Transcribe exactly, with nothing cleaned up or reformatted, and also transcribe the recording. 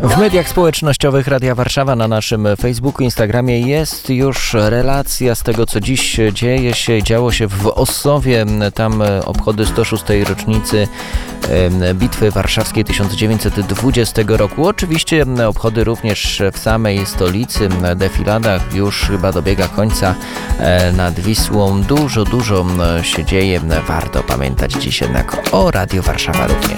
W mediach społecznościowych Radia Warszawa na naszym Facebooku, Instagramie jest już relacja z tego, co dziś dzieje się, działo się w Ossowie. Tam obchody sto szóstej rocznicy Bitwy Warszawskiej tysiąc dziewięćset dwudziestego roku. Oczywiście obchody również w samej stolicy. Defilada już chyba dobiega końca nad Wisłą. Dużo, dużo się dzieje. Warto pamiętać dziś jednak o Radiu Warszawa również.